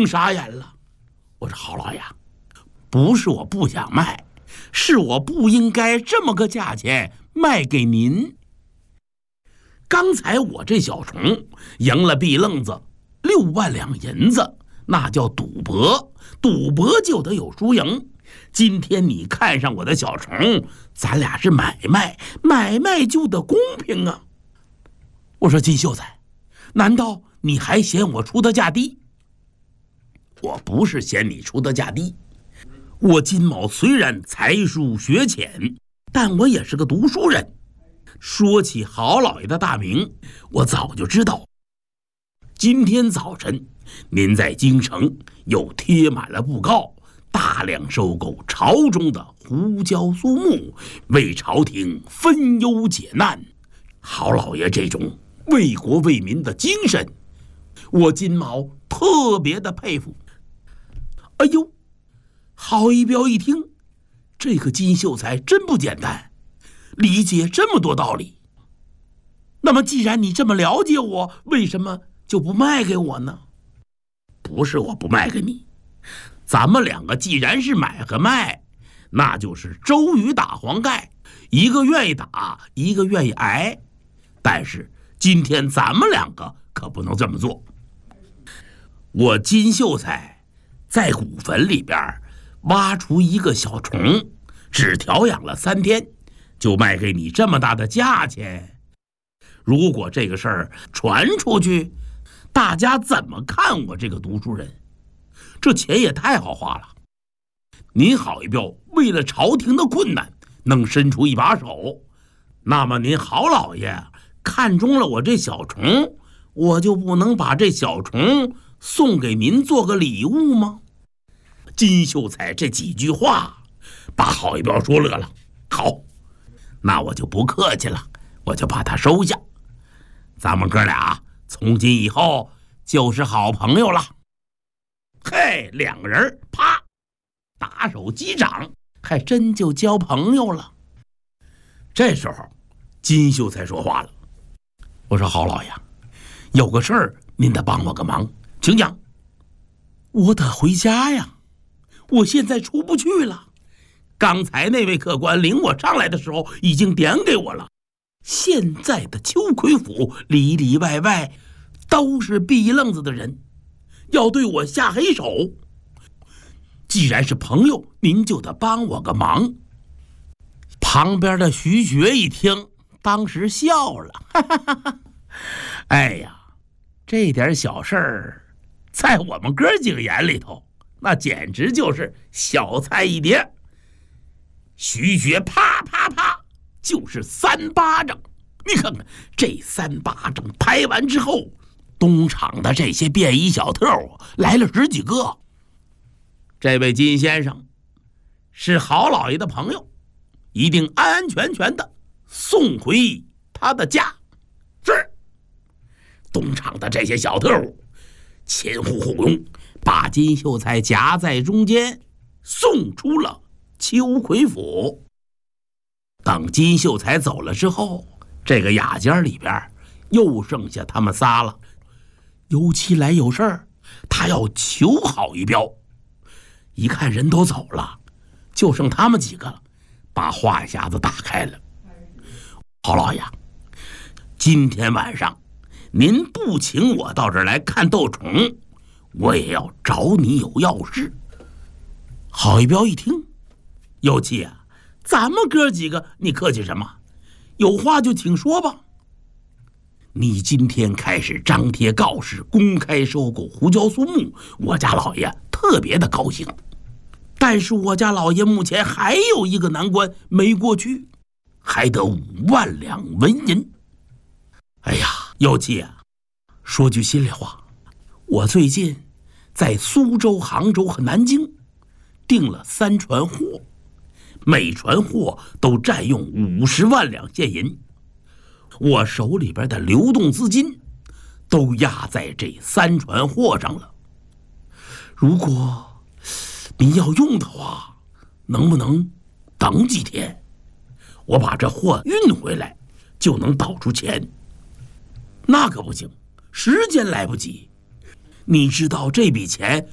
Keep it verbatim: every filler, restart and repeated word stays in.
更傻眼了。我说郝老爷，不是我不想卖，是我不应该这么个价钱卖给您。刚才我这小虫赢了毕愣子六万两银子，那叫赌博，赌博就得有输赢。今天你看上我的小虫，咱俩是买卖，买卖就得公平啊。我说金秀才，难道你还嫌我出的价低？我不是嫌你出的价低，我金某虽然才疏学浅，但我也是个读书人。说起郝老爷的大名，我早就知道。今天早晨您在京城又贴满了布告，大量收购朝中的胡椒苏木，为朝廷分忧解难。郝老爷这种为国为民的精神，我金毛特别的佩服。哎呦，郝一彪一听，这个金秀才真不简单，理解这么多道理。那么既然你这么了解我，为什么就不卖给我呢？不是我不卖给你，咱们两个既然是买和卖，那就是周瑜打黄盖，一个愿意打，一个愿意挨。但是今天咱们两个可不能这么做。我金秀才在古坟里边挖出一个小虫，只调养了三天，就卖给你这么大的价钱。如果这个事儿传出去，大家怎么看我这个读书人？这钱也太好花了。您郝一彪为了朝廷的困难能伸出一把手，那么您郝老爷看中了我这小虫，我就不能把这小虫送给您做个礼物吗？金秀才这几句话把郝一彪说乐了。好，那我就不客气了，我就把它收下。咱们哥俩从今以后就是好朋友了。嘿，两个人啪打手击掌，还真就交朋友了。这时候金秀才说话了，我说郝老爷，有个事儿您得帮我个忙，请讲。我得回家呀，我现在出不去了。刚才那位客官领我上来的时候已经点给我了，现在的秋葵府里里外外都是毕愣子的人，要对我下黑手。既然是朋友，您就得帮我个忙。旁边的徐学一听，当时笑了，哈哈哈哈。哎呀，这点小事儿在我们哥几个眼里头，那简直就是小菜一碟。徐学啪啪啪就是三巴掌，你看看这三巴掌拍完之后，东厂的这些便衣小特来了十几个。这位金先生是郝老爷的朋友，一定安安全全的送回他的家。是。东厂的这些小特务前呼后拥，把金秀才夹在中间送出了秋葵府。等金秀才走了之后，这个雅间里边又剩下他们仨了。尤其来有事儿，他要求郝一彪。一看人都走了，就剩他们几个了，把话匣子打开了。郝老爷，今天晚上您不请我到这儿来看斗虫，我也要找你有要事。郝一彪一听，有气啊，咱们哥几个你客气什么？有话就请说吧。你今天开始张贴告示，公开收购胡椒苏木，我家老爷特别的高兴。但是我家老爷目前还有一个难关没过去，还得五万两纹银。哎呀，有气啊，说句心里话，我最近在苏州、杭州和南京订了三船货，每船货都占用五十万两现银。我手里边的流动资金都压在这三船货上了。如果您要用的话，能不能等几天？我把这货运回来，就能倒出钱。那可不行，时间来不及。你知道这笔钱